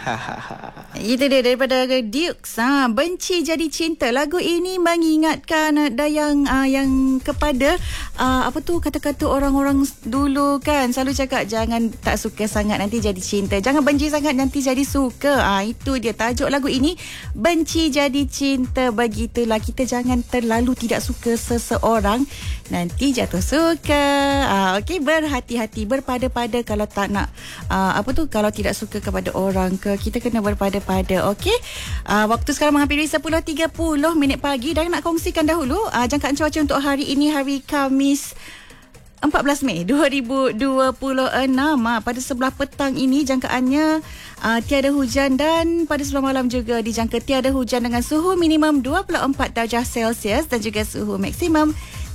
Itu dia daripada Dukes. Benci Jadi Cinta. Lagu ini mengingatkan yang kepada kata-kata orang-orang dulu kan. Selalu cakap jangan tak suka sangat nanti jadi cinta. Jangan benci sangat nanti jadi suka. Itu dia tajuk lagu ini. Benci Jadi Cinta. Begitulah, kita jangan terlalu tidak suka seseorang nanti jatuh suka. Okey, berhati-hati, berpada-pada kalau tak nak kalau tidak suka kepada orang ke, kita kena berpada-pada. Okey, waktu sekarang menghampiri 10.30 minit pagi dan nak kongsikan dahulu jangkaan cuaca untuk hari ini, hari Khamis 14 Mei 2026. Pada sebelah petang ini jangkaannya tiada hujan dan pada sebelah malam juga dijangka tiada hujan dengan suhu minimum 24 darjah Celsius dan juga suhu maksimum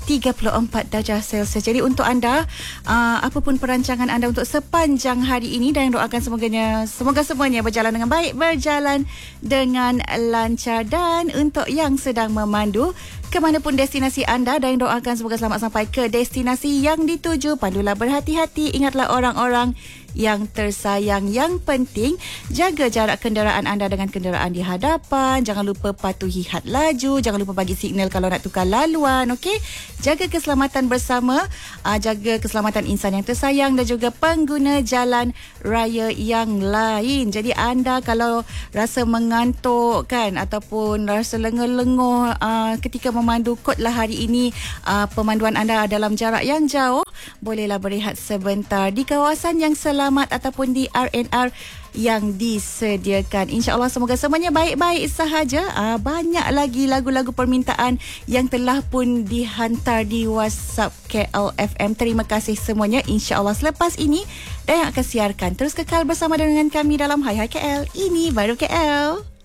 34 darjah Celsius. Jadi untuk anda, apapun perancangan anda untuk sepanjang hari ini, dan doakan semoga semuanya berjalan dengan baik, berjalan dengan lancar. Dan untuk yang sedang memandu ke mana pun destinasi anda, dan doakan semoga selamat sampai ke destinasi yang dituju. Pandulah berhati-hati, ingatlah orang-orang yang tersayang. Yang penting, jaga jarak kenderaan anda dengan kenderaan di hadapan. Jangan lupa patuhi had laju. Jangan lupa bagi signal kalau nak tukar laluan. Okey, jaga keselamatan bersama, jaga keselamatan insan yang tersayang dan juga pengguna jalan raya yang lain. Jadi anda kalau rasa mengantuk kan, ataupun rasa lenguh-lenguh ketika memandu, kotlah hari ini pemanduan anda dalam jarak yang jauh, bolehlah berehat sebentar di kawasan yang selamat ataupun di RNR yang disediakan. InsyaAllah semoga semuanya baik-baik sahaja. Banyak lagi lagu-lagu permintaan yang telah pun dihantar di WhatsApp KLFM. Terima kasih semuanya. InsyaAllah selepas ini dan yang akan siarkan, terus kekal bersama dengan kami dalam Hai Hai KL. Ini baru KL.